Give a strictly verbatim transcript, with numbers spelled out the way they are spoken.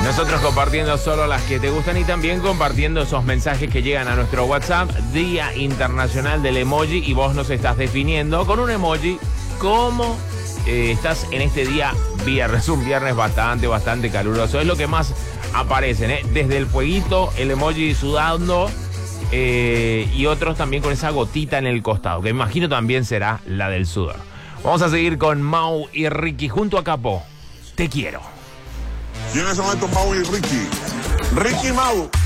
Nosotros compartiendo solo las que te gustan y también compartiendo esos mensajes que llegan a nuestro WhatsApp, Día Internacional del Emoji, y vos nos estás definiendo con un emoji cómo eh, estás en este día viernes, un viernes bastante, bastante caluroso. Es lo que más aparecen, ¿eh? Desde el fueguito, el emoji sudando eh, y otros también con esa gotita en el costado, que me imagino también será la del sudor. Vamos a seguir con Mau y Ricky junto a Capo. Te quiero. ¿Quiénes son estos Mau y Ricky? Ricky y Mau.